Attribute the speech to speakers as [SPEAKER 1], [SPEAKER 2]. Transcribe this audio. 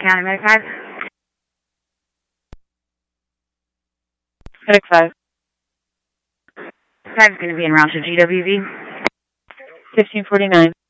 [SPEAKER 1] County, Medic 5.
[SPEAKER 2] Medic 5.
[SPEAKER 1] 5 is going to be en route to GWV.
[SPEAKER 2] 1549.